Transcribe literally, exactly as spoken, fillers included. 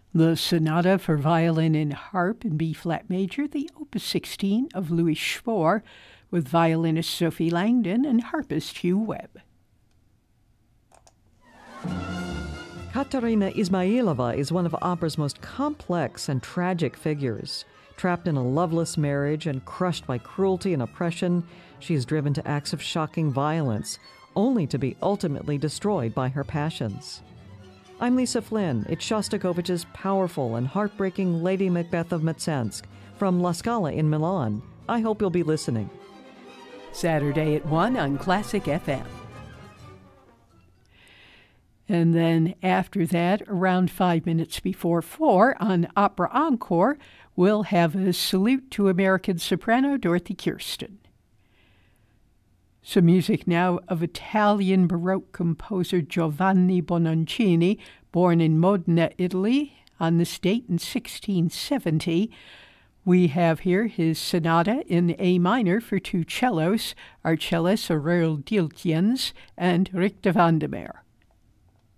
The Sonata for Violin and Harp in B-flat major, the Opus sixteen of Louis Spohr, with violinist Sophie Langdon and harpist Hugh Webb. Katerina Ismailova is one of opera's most complex and tragic figures. Trapped in a loveless marriage and crushed by cruelty and oppression, she is driven to acts of shocking violence, only to be ultimately destroyed by her passions. I'm Lisa Flynn. It's Shostakovich's powerful and heartbreaking Lady Macbeth of Mtsensk from La Scala in Milan. I hope you'll be listening. Saturday at one on Classic F M. And then after that, around five minutes before four on Opera Encore, we'll have a salute to American soprano Dorothy Kirsten. Some music now of Italian Baroque composer Giovanni Bononcini, born in Modena, Italy, on this date in sixteen seventy. We have here his sonata in A minor for two cellos, Arcellus Aurel Diltiens and Richter van der Meer.